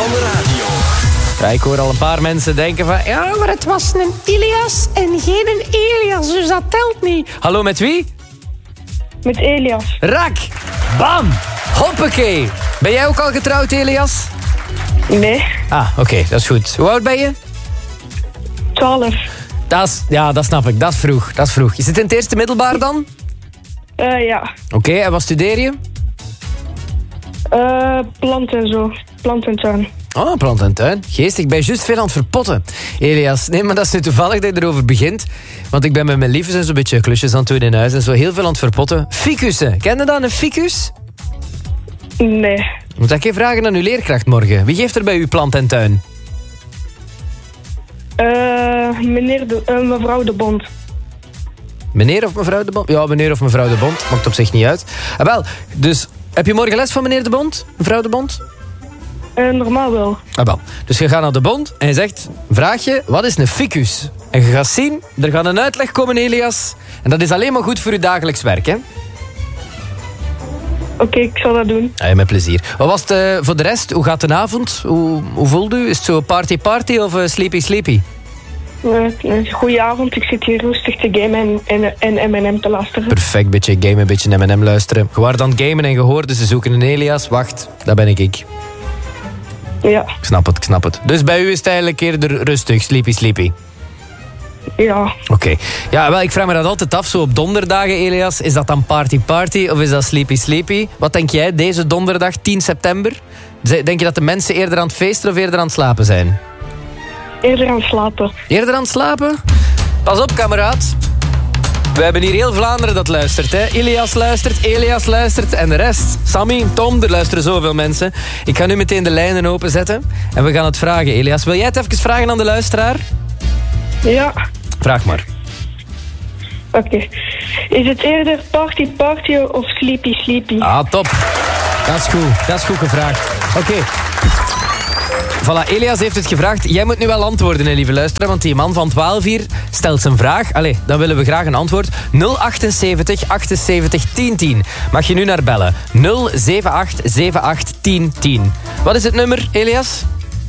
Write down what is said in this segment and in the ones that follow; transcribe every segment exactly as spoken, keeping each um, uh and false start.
van de radio. Ja, ik hoor al een paar mensen denken van... Ja, maar het was een Ilias en geen een Elias, dus dat telt niet. Hallo, met wie? Met Elias. Rak! Bam! Hoppakee! Ben jij ook al getrouwd, Elias? Nee. Ah, oké, okay, dat is goed. Hoe oud ben je? Twaalf. Dat is, ja, dat snap ik. Dat is vroeg. Dat is vroeg. Je zit in het eerste middelbaar dan? Uh, ja. Oké, okay, en wat studeer je? Uh, plant en zo. Plant en tuin. Oh, plant en tuin. Geestig, ik ben juist veel aan het verpotten. Elias, nee, maar dat is nu toevallig dat je erover begint. Want ik ben met mijn liefjes en zo'n beetje klusjes aan het doen in huis. En zo heel veel aan het verpotten. Ficussen. Ken je dat, een ficus? Nee. Moet ik even vragen aan uw leerkracht morgen. Wie geeft er bij uw plant en tuin? Uh, meneer de, uh, mevrouw de Bond. Meneer of mevrouw de Bond? Ja, meneer of mevrouw de Bond. Maakt op zich niet uit. Ah, wel, dus heb je morgen les van meneer de Bond? Mevrouw de Bond? Uh, normaal wel. Ah, wel. Dus je gaat naar de Bond en je zegt... Vraag je, wat is een ficus? En je gaat zien, er gaat een uitleg komen, Elias. En dat is alleen maar goed voor je dagelijks werk, hè? Oké, okay, ik zal dat doen. Ah, ja, met plezier. Wat was het uh, voor de rest? Hoe gaat de avond? Hoe, hoe voelt u? Is het zo party party of uh, sleepy sleepy? Uh, Goedenavond, ik zit hier rustig te gamen en, en, en M en M te luisteren. Perfect, beetje gamen, beetje M en M luisteren. Je wordt aan het gamen en gehoord, dus ze zoeken een Elias. Wacht, dat ben ik ik. Ja. Ik snap het, ik snap het. Dus bij u is het eigenlijk eerder rustig, sleepy sleepy. Ja. Oké. Okay. Ja, wel, ik vraag me dat altijd af, zo op donderdagen, Elias. Is dat dan party party of is dat sleepy sleepy? Wat denk jij, deze donderdag, tien september? Denk je dat de mensen eerder aan het feesten of eerder aan het slapen zijn? Eerder aan het slapen. Eerder aan het slapen? Pas op, kameraad. We hebben hier heel Vlaanderen dat luistert. Hè? Elias luistert, Elias luistert en de rest. Sammy, Tom, er luisteren zoveel mensen. Ik ga nu meteen de lijnen openzetten. En we gaan het vragen, Elias. Wil jij het even vragen aan de luisteraar? Ja. Vraag maar. Oké. Okay. Is het eerder party party of sleepy sleepy? Ah, top. Dat is goed. Dat is goed gevraagd. Oké. Okay. Voilà, Elias heeft het gevraagd. Jij moet nu wel antwoorden, hè, lieve luisteraar. Want die man van twaalf hier stelt zijn vraag. Allee, dan willen we graag een antwoord. nul achtenzeventig achtenzeventig tien tien. Mag je nu naar bellen. nul zeven acht zeven acht tien tien. Wat is het nummer, Elias?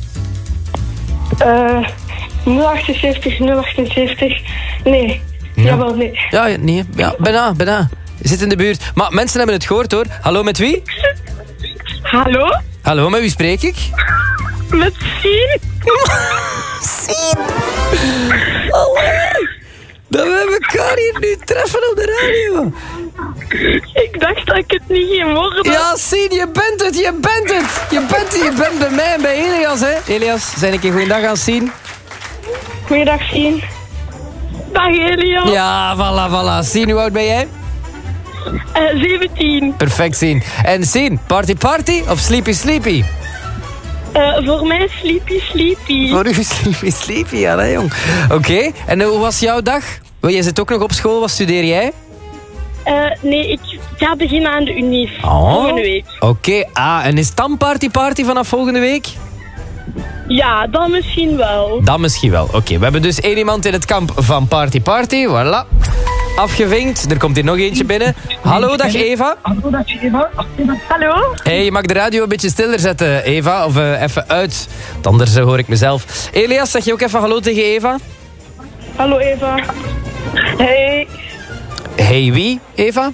Uh, nul achtenzeventig nul achtenzeventig. Nee. Ja. Jawel, nee. Ja, nee. Ja, bijna, bijna. Je zit in de buurt. Maar mensen hebben het gehoord, hoor. Hallo, met wie? Hallo? Hallo, met wie spreek ik? Met Sien. Sien. Allee. Dat we elkaar hier nu treffen op de radio. Ik dacht dat ik het niet ging worden. Ja, Sien, je bent het, je bent het. Je bent, je bent bij mij en bij Elias, hè. Elias, zijn een keer goeiedag aan Sien. Goeiedag, Sien. Dag, Elias. Ja, voilà, voilà. Sien, hoe oud ben jij? Uh, zeventien. Perfect, Sien. En Sien, party party of sleepy sleepy? Uh, voor mij sleepy sleepy. Voor u sleepy sleepy, ja, hè, jong. Oké, okay. En hoe was jouw dag? Jij zit ook nog op school, wat studeer jij? Uh, nee, ik ga beginnen aan de Unie. Oh. Volgende week. Oké, okay. Ah, en is het dan party party vanaf volgende week? Ja, dan misschien wel. Dan misschien wel. Oké, okay. We hebben dus één iemand in het kamp van party party. Voilà. Afgevinkt. Er komt hier nog eentje binnen. Hallo, dag Eva. Hallo, dag Eva. Hallo. Hey, je mag de radio een beetje stiller zetten, Eva. Of uh, even uit. Want anders uh, hoor ik mezelf. Elias, zeg je ook even hallo tegen Eva? Hallo Eva. Hey. Hey, wie, Eva?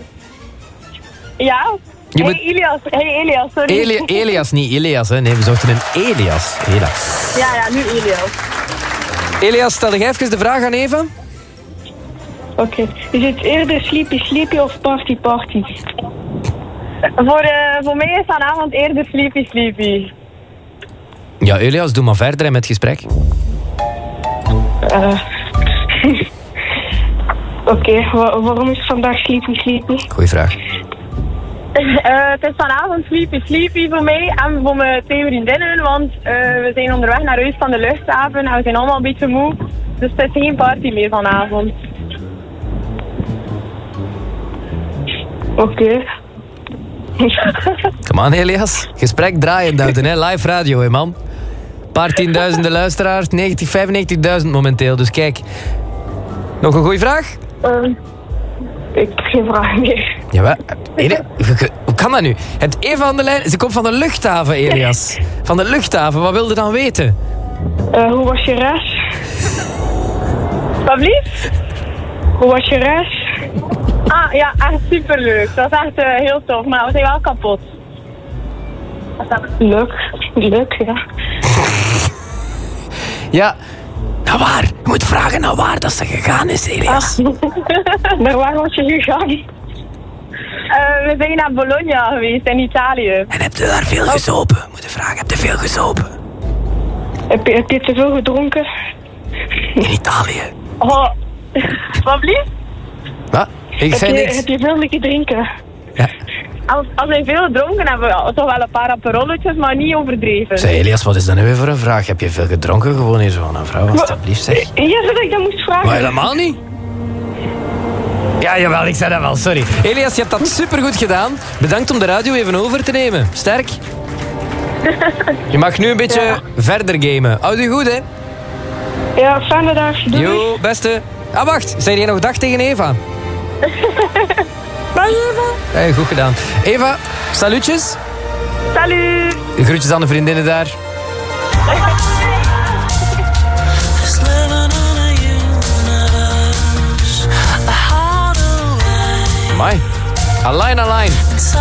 Ja. Je hey moet... Elias. Hey Elias, sorry. Eli Elias, niet Elias. Hè. Nee, we zochten een Elias. Elias. Ja, ja, nu Elias. Elias, stel je even de vraag aan Eva. Oké. Okay. Is het eerder sleepy sleepy of party party? Voor, uh, voor mij is vanavond eerder sleepy sleepy. Ja, Elias, doe maar verder met het gesprek. Uh. Oké, okay. Wa waarom is het vandaag sleepy sleepy? Goeie vraag. Uh, het is vanavond sleepy sleepy voor mij en voor mijn twee vriendinnen, want uh, we zijn onderweg naar huis van de luchthaven en we zijn allemaal een beetje moe. Dus het is geen party meer vanavond. Oké. Okay. Kom aan, Elias. Gesprek draaien houden, hè. Live radio, hè, man. Een paar tienduizenden luisteraars, negentig, vijfennegentigduizend momenteel. Dus kijk. Nog een goeie vraag? Uh, ik heb geen vraag meer. Jawel. Hoe kan dat nu? Je hebt Eva aan de lijn. Ze komt van de luchthaven, Elias. Van de luchthaven. Wat wilde dan weten? Uh, hoe was je reis? Wat blieft? Hoe was je reis? Ah, ja, echt superleuk. Dat was echt uh, heel tof, maar we zijn wel kapot. Leuk. Leuk, ja. Ja, naar waar? Je moet vragen naar waar dat ze gegaan is, Elias. Ah. Naar waar was je gegaan? Uh, we zijn naar Bologna geweest, in Italië. En heb je daar veel gezopen? Moet je vragen, heb je veel gezopen? Heb je, heb je te veel gedronken? In Italië. Oh, wat blieft? Wat? Ik zei heb, je, niks. heb je veel liggen drinken? Ja. Als, als wij veel dronken hebben, we toch wel een paar aperolletjes, maar niet overdreven. Zeg, Elias, wat is dat nu weer voor een vraag? Heb je veel gedronken gewoon hier zo aan een vrouw? Alsjeblieft, zeg. Ja, zei dat ik dat moest vragen. Maar helemaal niet. Ja, jawel, ik zei dat wel, sorry. Elias, je hebt dat supergoed gedaan. Bedankt om de radio even over te nemen. Sterk. Je mag nu een beetje ja. verder gamen. Houd je goed, hè? Ja, fijne dag. Doei. Jo, beste. Ah, wacht. Zei je nog dag tegen Eva? Dag, Eva. Hey, goed gedaan. Eva, salutjes. Salut. Groetjes aan de vriendinnen daar. Amai. Align, align.